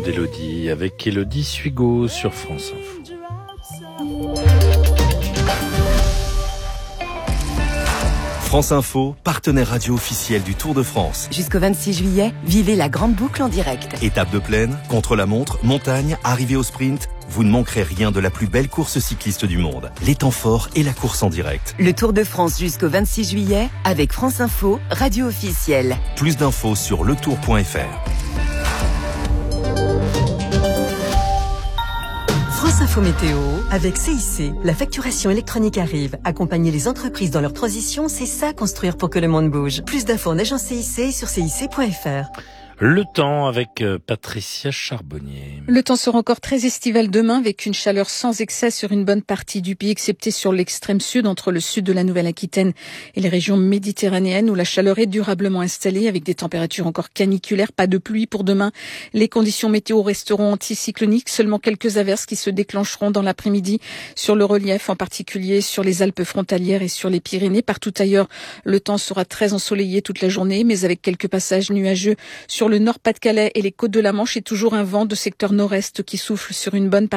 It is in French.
d'Élodie avec Élodie Suigo sur France Info. France Info, partenaire radio officiel du Tour de France. Jusqu'au 26 juillet, vivez la grande boucle en direct. Étape de plaine, contre-la-montre, montagne, arrivée au sprint, vous ne manquerez rien de la plus belle course cycliste du monde. Les temps forts et la course en direct. Le Tour de France jusqu'au 26 juillet avec France Info, radio officielle. Plus d'infos sur letour.fr. France Info Météo avec CIC. La facturation électronique arrive. Accompagner les entreprises dans leur transition, c'est ça construire pour que le monde bouge. Plus d'infos en agence CIC sur cic.fr. Le temps avec Patricia Charbonnier. Le temps sera encore très estival demain avec une chaleur sans excès sur une bonne partie du pays, excepté sur l'extrême sud, entre le sud de la Nouvelle-Aquitaine et les régions méditerranéennes où la chaleur est durablement installée avec des températures encore caniculaires. Pas de pluie pour demain. Les conditions météo resteront anticycloniques. Seulement quelques averses qui se déclencheront dans l'après-midi sur le relief, en particulier sur les Alpes frontalières et sur les Pyrénées. Partout ailleurs, le temps sera très ensoleillé toute la journée, mais avec quelques passages nuageux sur le Nord-Pas-de-Calais et les côtes de la Manche et toujours un vent de secteur nord-est qui souffle sur une bonne partie